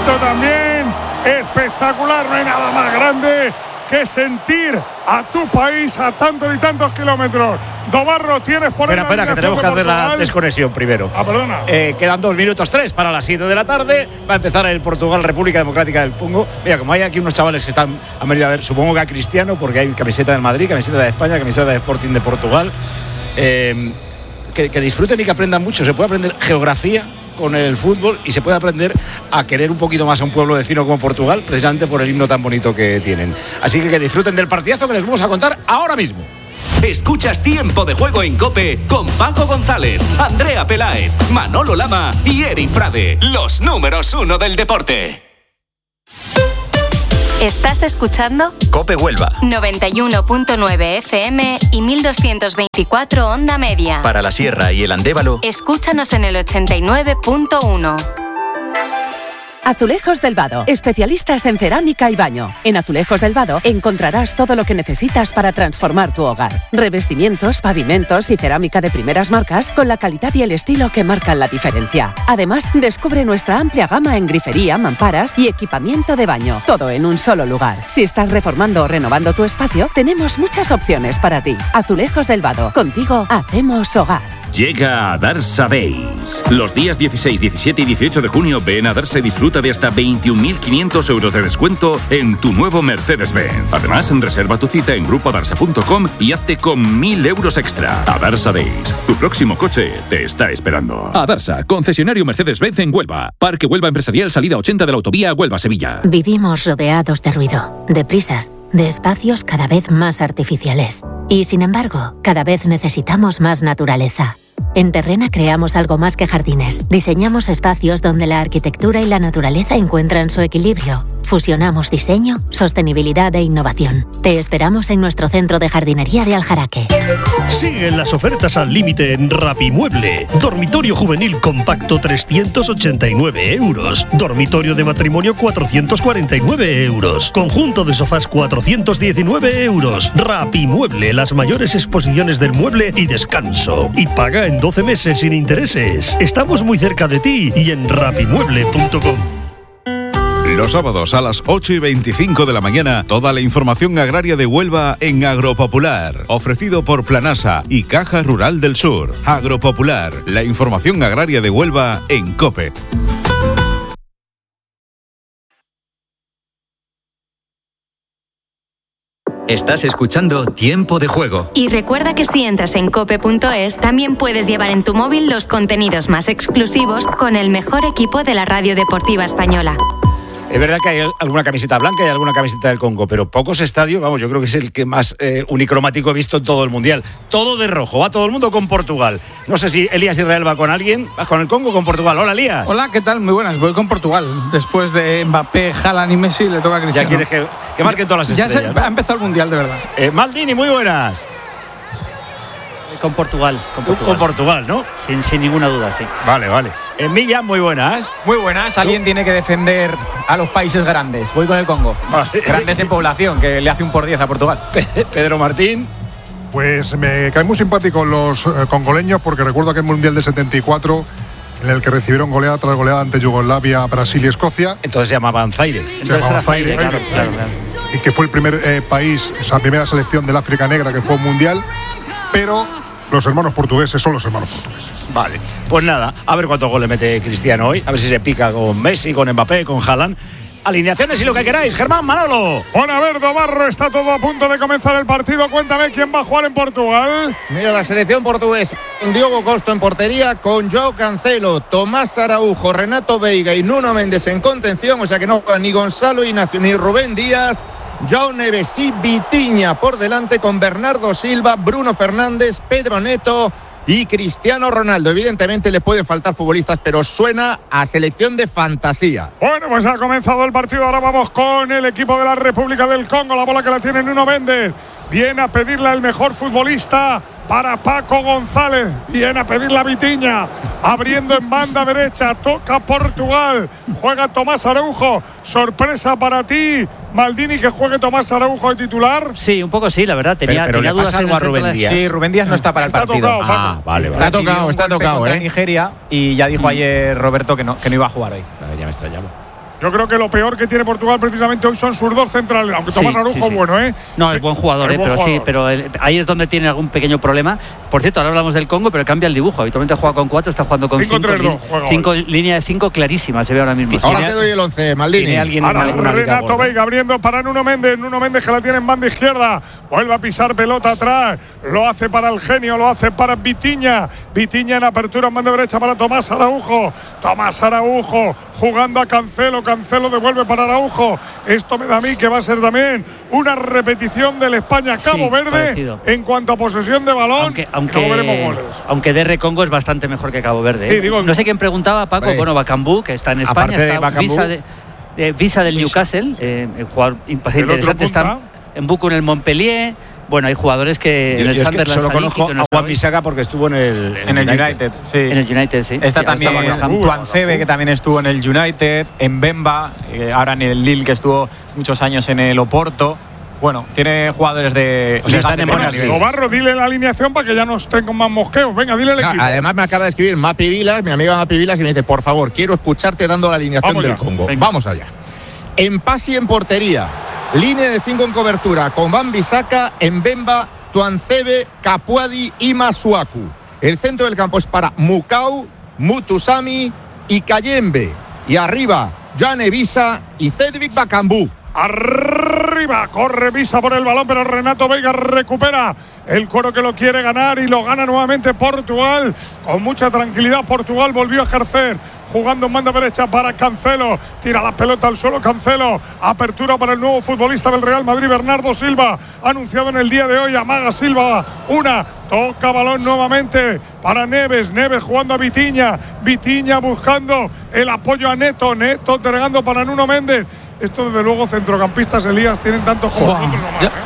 bonito también, espectacular, no hay nada más grande que sentir a tu país a tantos y tantos kilómetros. Dobarro, tienes por ahí. Espera, que tenemos que hacer la desconexión primero. Perdona. Quedan 2 minutos 3 para las 7 de la tarde. Va a empezar el Portugal, República Democrática del Congo. Mira, como hay aquí unos chavales que han venido a ver, supongo que a Cristiano, porque hay camiseta del Madrid, camiseta de España, camiseta de Sporting de Portugal. Que disfruten y que aprendan mucho. Se puede aprender geografía con el fútbol y se puede aprender a querer un poquito más a un pueblo vecino como Portugal, precisamente por el himno tan bonito que tienen. Así que disfruten del partidazo que les vamos a contar ahora mismo. Escuchas Tiempo de Juego en COPE con Paco González, Andrea Peláez, Manolo Lama y Eri Frade, los números 1 del deporte. ¿Estás escuchando? COPE Huelva 91.9 FM y 1224 onda media. Para la Sierra y el Andévalo, escúchanos en el 89.1. Azulejos del Vado, especialistas en cerámica y baño. En Azulejos del Vado encontrarás todo lo que necesitas para transformar tu hogar. Revestimientos, pavimentos y cerámica de primeras marcas con la calidad y el estilo que marcan la diferencia. Además, descubre nuestra amplia gama en grifería, mamparas y equipamiento de baño. Todo en un solo lugar. Si estás reformando o renovando tu espacio, tenemos muchas opciones para ti. Azulejos del Vado. Contigo hacemos hogar. Llega a Darsa Days. Los días 16, 17 y 18 de junio ven a Darsa y disfruta de hasta 21.500 euros de descuento en tu nuevo Mercedes-Benz. Además, reserva tu cita en grupodarsa.com y hazte con 1.000 euros extra. A Darsa Days. Tu próximo coche te está esperando. A Darsa, concesionario Mercedes-Benz en Huelva. Parque Huelva Empresarial, salida 80 de la autovía Huelva-Sevilla. Vivimos rodeados de ruido, de prisas, de espacios cada vez más artificiales. Y sin embargo, cada vez necesitamos más naturaleza. En Terrena creamos algo más que jardines. Diseñamos espacios donde la arquitectura y la naturaleza encuentran su equilibrio. Fusionamos diseño, sostenibilidad e innovación. Te esperamos en nuestro centro de jardinería de Aljaraque. Siguen las ofertas al límite en Rapimueble. Dormitorio juvenil compacto 389 euros. Dormitorio de matrimonio 449 euros. Conjunto de sofás 419 euros. Rapimueble, las mayores exposiciones del mueble y descanso. Y paga en 12 meses sin intereses. Estamos muy cerca de ti y en rapimueble.com. Los sábados a las 8:25 de la mañana, toda la información agraria de Huelva en Agropopular, ofrecido por Planasa y Caja Rural del Sur. Agropopular, la información agraria de Huelva en COPE. Estás escuchando Tiempo de Juego. Y recuerda que si entras en cope.es, también puedes llevar en tu móvil los contenidos más exclusivos con el mejor equipo de la radio deportiva española. Es verdad que hay alguna camiseta blanca y alguna camiseta del Congo, pero pocos estadios, vamos, yo creo que es el que más unicromático he visto en todo el Mundial. Todo de rojo, va todo el mundo con Portugal. No sé si Elías Israel va con alguien, ¿vas con el Congo o con Portugal? Hola, Elías. Hola, ¿qué tal? Muy buenas, voy con Portugal. Después de Mbappé, Haaland y Messi, le toca a Cristiano. Ya quieres que marquen todas las estrellas, Ya ha empezado el Mundial, de verdad. Maldini, muy buenas. Con Portugal. Con Portugal, ¿no? Sin ninguna duda, sí. Vale. Milla, muy buenas. Muy buenas. Alguien tiene que defender a los países grandes. Voy con el Congo. Vale. Grandes en población, que le hace un por 10 a Portugal. Pedro Martín. Pues me caen muy simpáticos los congoleños, porque recuerdo aquel Mundial de 74 en el que recibieron goleada tras goleada ante Yugoslavia, Brasil y Escocia. Entonces se llamaban Zaire. Claro. Y que fue el primer país, esa primera selección del África Negra que fue un Mundial, pero los hermanos portugueses son los hermanos portugueses. Vale, pues nada, a ver cuántos goles mete Cristiano hoy, a ver si se pica con Messi, con Mbappé, con Haaland. Alineaciones y lo que queráis, Germán, Manolo. Bueno, a ver, Dobarro, está todo a punto de comenzar el partido. Cuéntame quién va a jugar en Portugal. Mira, la selección portuguesa con Diogo Costa en portería, con João Cancelo, Tomás Araujo, Renato Veiga y Nuno Méndez en contención, o sea que no ni Gonzalo Ignacio ni Rubén Díaz. João Neves y Vitinha por delante, con Bernardo Silva, Bruno Fernández, Pedro Neto y Cristiano Ronaldo. Evidentemente le puede faltar futbolistas, pero suena a selección de fantasía. Bueno, pues ha comenzado el partido. Ahora vamos con el equipo de la República del Congo. La bola que la tiene Nuno Méndez. Viene a pedirle al mejor futbolista para Paco González. Viene a pedirle a Vitinha. Abriendo en banda derecha. Toca Portugal. Juega Tomás Araujo. Sorpresa para ti, Maldini, que juegue Tomás Araujo de titular. Sí, un poco sí, la verdad. Tenía le dudas pasa algo a Rubén Díaz. Sí, Rubén Díaz no está para el partido. Tocado, vale. Está tocado. Contra Nigeria, y ya dijo ayer Roberto que no iba a jugar hoy. Ya me extrañaba. Yo creo que lo peor que tiene Portugal precisamente hoy son sus dos centrales, aunque Tomás Araujo bueno, ¿eh? No, es buen jugador, pero ahí es donde tiene algún pequeño problema. Por cierto, ahora hablamos del Congo, pero cambia el dibujo. Habitualmente juega con 4, está jugando con 5. Línea de 5 clarísima, se ve ahora mismo. Ahora te doy el 11, Maldini. Ahora Renato Veiga abriendo para Nuno Méndez. Nuno Méndez que la tiene en banda izquierda. Vuelve a pisar pelota atrás. Lo hace para el genio, lo hace para Vitinha. Vitinha en apertura en banda derecha para Tomás Araujo. Tomás Araujo jugando a Cancelo. Cancelo devuelve para Araujo. Esto me da a mí que va a ser también una repetición del España-Cabo Verde parecido. En cuanto a posesión de balón. Aunque veremos goles. Aunque DR Congo es bastante mejor que Cabo Verde. Sí, digo, no sé quién preguntaba, Paco. Bueno, Bakambu, que está en España, está visa del Newcastle, jugador interesante, está en Buco en el Montpellier. Bueno, hay jugadores que en el Sunderland solo conozco a Juan Bisaca porque estuvo en el United. Sí. En el United, sí. Está también Tuancebe, que también estuvo en el United, en Bemba, ahora en el Lille, que estuvo muchos años en el Oporto. Bueno, tiene jugadores de... O sea, están en buenas ligas. Barro, dile la alineación para que ya no estén con más mosqueos. Venga, dile el equipo. Además me acaba de escribir Mapi Vilas, mi amiga Mapi Vilas, y me dice, por favor, quiero escucharte dando la alineación del Congo. Venga. Vamos allá. Empasi en portería. Línea de 5 en cobertura. Con Van Bissaka, Mbemba, Tuancebe, Capuadi y Masuaku. El centro del campo es para Mukau, Mutusami y Kayembe. Y arriba, Jane Visa y Cedric Bakambu. Arriba, corre Visa por el balón, pero Renato Veiga recupera el Coro que lo quiere ganar y lo gana nuevamente Portugal. Con mucha tranquilidad Portugal volvió a ejercer, jugando en banda derecha para Cancelo. Tira la pelota al suelo Cancelo. Apertura para el nuevo futbolista del Real Madrid, Bernardo Silva. Anunciado en el día de hoy, amaga Silva. Toca balón nuevamente para Neves. Neves jugando a Vitinha. Vitinha buscando el apoyo a Neto. Neto entregando para Nuno Méndez. Esto, desde luego, centrocampistas, Elías, tienen tantos como nosotros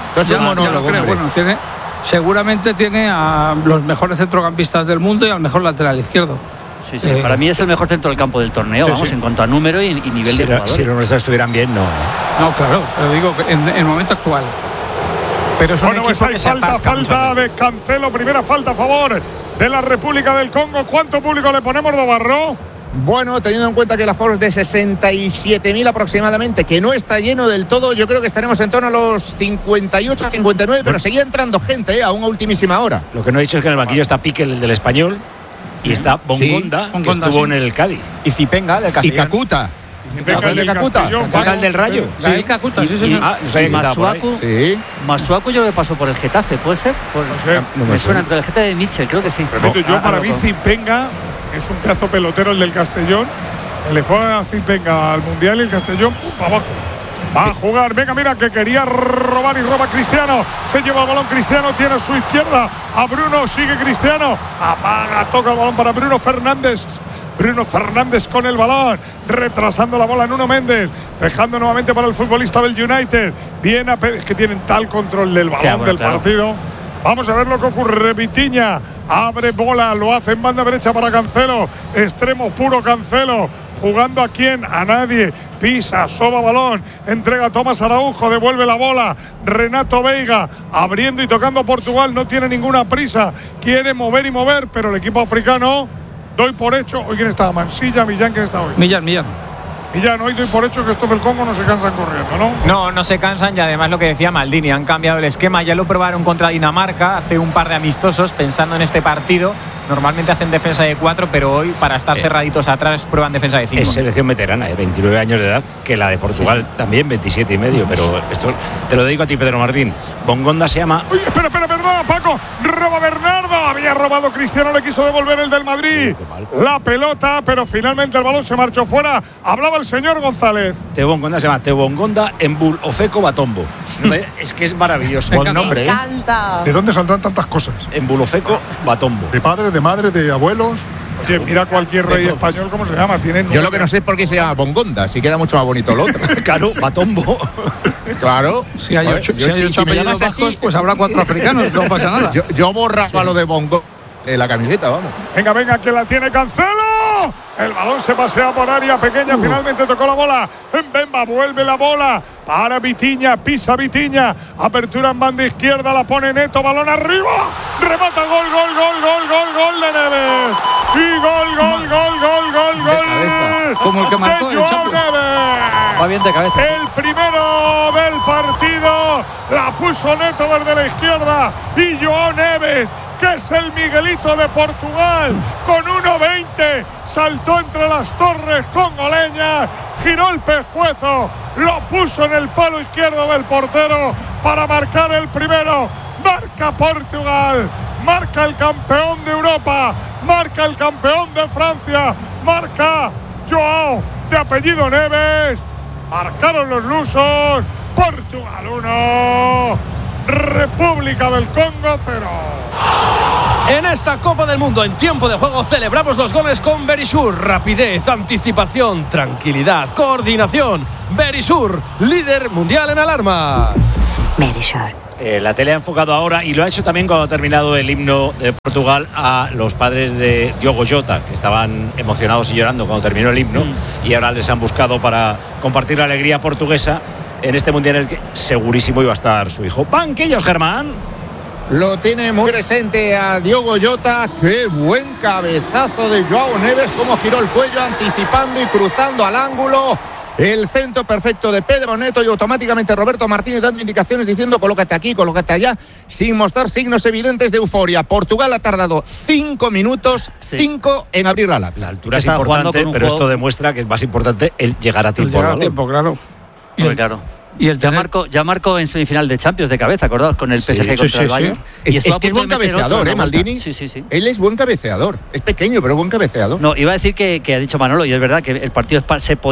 o más. Seguramente tiene a los mejores centrocampistas del mundo y al mejor lateral izquierdo. Sí. Para mí es el mejor centro del campo del torneo, en cuanto a número y nivel de jugadores. Si los nuestros estuvieran bien, no. No, claro, pero digo en el momento actual. Pero es pues hay falta de Cancelo, primera falta a favor de la República del Congo. ¿Cuánto público le ponemos, Dobarro? Bueno, teniendo en cuenta que el aforo es de 67.000 aproximadamente, que no está lleno del todo, yo creo que estaremos en torno a los 58, 59, pero seguía entrando gente, aún a ultimísima hora. Lo que no he dicho es que en el banquillo está Pique, el del Español, y está Bongonda, que estuvo en el Cádiz. Y Zipenga, del Castellón. Y Cacuta. Cacuta, el del Rayo. Sí, Cacuta, sí. Masuaku yo lo que pasó por el Getafe, ¿puede ser? Me suena, el Getafe de Mitchell, creo que sí. Repito, yo para mí Zipenga es un pedazo pelotero el del Castellón. Le fue a Zipenga al Mundial y el Castellón para abajo. Va a jugar, venga, mira que quería robar y roba Cristiano. Se lleva el balón Cristiano, tiene a su izquierda a Bruno, sigue Cristiano. Apaga, toca el balón para Bruno Fernández. Bruno Fernández con el balón, retrasando la bola Nuno Méndez, dejando nuevamente para el futbolista del United. Viene a es que tienen tal control del balón del partido. Vamos a ver lo que ocurre. Vitinha abre bola, lo hace en banda derecha para Cancelo. Extremo puro Cancelo. Jugando a quién, a nadie. Pisa, soba balón, entrega a Tomás Araujo, devuelve la bola. Renato Veiga abriendo y tocando a Portugal. No tiene ninguna prisa, quiere mover y mover, pero el equipo africano, doy por hecho. ¿Hoy quién está? Mansilla, Millán, ¿quién está hoy? Millán. Millán, hoy doy por hecho que estos del Congo no se cansan corriendo, ¿no? No se cansan, y además lo que decía Maldini, han cambiado el esquema. Ya lo probaron contra Dinamarca hace un par de amistosos, pensando en este partido. Normalmente hacen defensa de 4, pero hoy, para estar cerraditos atrás, prueban defensa de 5. Es selección veterana, de 29 años de edad, que la de Portugal también, 27 y medio. Pero esto te lo dedico a ti, Pedro Martín. Bongonda se llama... Uy, espera, perdona, Paco. Roba Bernardo. Había robado Cristiano, le quiso devolver el del Madrid. La pelota, pero finalmente el balón se marchó fuera. Hablaba el señor González. Teo Bongonda se llama Teo Bongonda Embul Ofeco Batombo. Es que es maravilloso. Buen nombre. Me encanta. ¿De dónde saldrán tantas cosas? Embul Ofeco Batombo. De padres, de madres, de abuelos. Oye, mira cualquier rey español cómo se llama. Yo lo que no sé es por qué se llama Bongonda, si queda mucho más bonito el otro. Claro, Batombo. Claro. Si hay 8 apellidos vascos, pues habrá 4 africanos, no pasa nada. Yo borraba lo de Bongo en la camiseta, vamos. Venga, que la tiene Cancelo. El balón se pasea por área pequeña, finalmente tocó la bola. Mbemba vuelve la bola para Vitinha, pisa Vitinha. Apertura en banda izquierda, la pone Neto, balón arriba. Remata, gol de Neves. Y gol. Como el que marcó de Joao Neves. Va bien de cabeza. El primero del partido la puso Neto desde la izquierda y João Neves, que es el Miguelito de Portugal, con 1.20, saltó entre las torres congoleñas, giró el pescuezo, lo puso en el palo izquierdo del portero para marcar el primero. Marca Portugal, marca el campeón de Europa, marca el campeón de Francia, marca João, de apellido Neves. Marcaron los lusos. Portugal 1, República del Congo 0. En esta Copa del Mundo, en tiempo de juego, celebramos los goles con Verisur. Rapidez, anticipación, tranquilidad, coordinación. Verisur, líder mundial en alarmas. Verisur. La tele ha enfocado ahora, y lo ha hecho también cuando ha terminado el himno de Portugal, a los padres de Diogo Jota, que estaban emocionados y llorando cuando terminó el himno, y ahora les han buscado para compartir la alegría portuguesa en este mundial en el que segurísimo iba a estar su hijo. Banquillos, Germán. Lo tiene muy presente a Diogo Jota. Qué buen cabezazo de João Neves, cómo giró el cuello anticipando y cruzando al ángulo. El centro perfecto de Pedro Neto y automáticamente Roberto Martínez dando indicaciones diciendo colócate aquí, colócate allá, sin mostrar signos evidentes de euforia. Portugal ha tardado 5 minutos, 5 en abrir la lápida. La altura es importante, pero esto demuestra que es más importante el llegar a tiempo. Llegar a tiempo, claro. Claro. Y el ya marcó en semifinal de Champions de cabeza, acordaos, con el PSG contra el Bayern. Es que es buen cabeceador, Maldini. Sí. Él es buen cabeceador. Es pequeño, pero buen cabeceador. No, iba a decir que ha dicho Manolo, y es verdad que el partido se podía